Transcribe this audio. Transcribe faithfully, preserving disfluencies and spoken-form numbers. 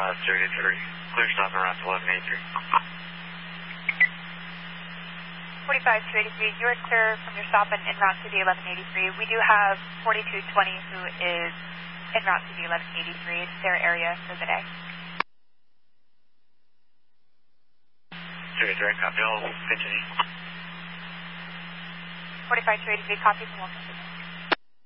uh, thirty-three. Clear stop around eleven eighty-three. forty-five two eighty-three, you are clear from your stop and en route to the eleven eighty-three. We do have forty-two twenty who is en route to the eleven eighty-three. It's their area for the day. thirty-three, copy all, continue. forty-five two eighty-three, copy from Wilson.